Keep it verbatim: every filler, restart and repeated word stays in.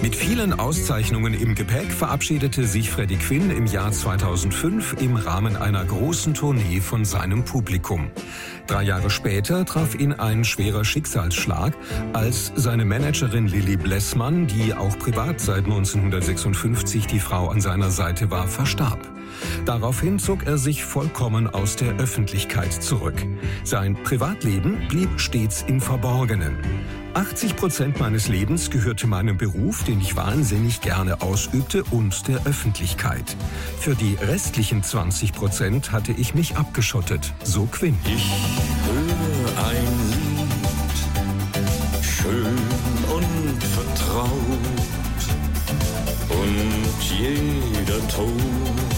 Mit vielen Auszeichnungen im Gepäck verabschiedete sich Freddie Quinn im Jahr zweitausendfünf im Rahmen einer großen Tournee von seinem Publikum. Drei Jahre später traf ihn ein schwerer Schicksalsschlag, als seine Managerin Lilly Blessman, die auch privat seit neunzehnhundertsechsundfünfzig die Frau an seiner Seite war, verstarb. Daraufhin zog er sich vollkommen aus der Öffentlichkeit zurück. Sein Privatleben blieb stets im Verborgenen. achtzig Prozent meines Lebens gehörte meinem Beruf, den ich wahnsinnig gerne ausübte, und der Öffentlichkeit. Für die restlichen zwanzig Prozent hatte ich mich abgeschottet, so Quinn. Ich höre ein Lied, schön und vertraut, und jeder Ton